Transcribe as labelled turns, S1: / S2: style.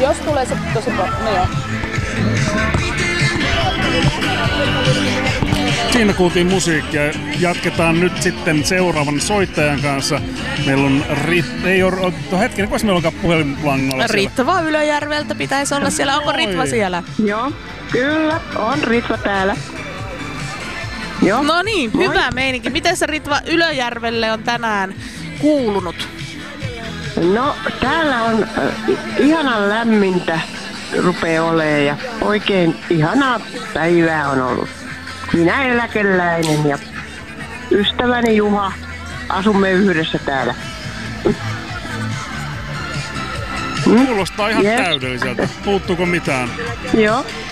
S1: Jos tulee se tosi paljon, no joo.
S2: Siinä kuultiin musiikkia. Jatketaan nyt sitten seuraavan soittajan kanssa. Meillä on hetken, kuinka meillä onkaan puhelinlangalla siellä?
S1: Ritva Ylöjärveltä pitäisi olla siellä. Onko Ritva siellä?
S3: Joo, kyllä, on Ritva täällä. Joo.
S1: No niin, hyvä meininki. Miten se Ritva Ylöjärvelle on tänään kuulunut?
S3: No, täällä on ihanan lämmintä rupeaa olemaan ja oikein ihanaa päivää on ollut. Minä eläkeläinen ja ystäväni Juha, asumme yhdessä täällä.
S2: Kuulostaa ihan täydelliseltä. Puuttuuko mitään?
S3: Joo.